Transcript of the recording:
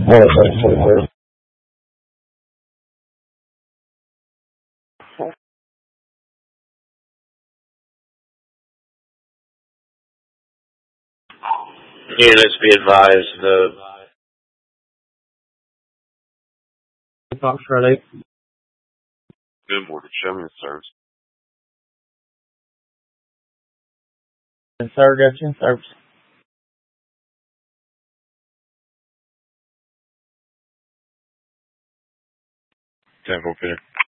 Units be advised, the Box ready. good morning, show me the service. Yes, sir, got you in service. Temple Peter.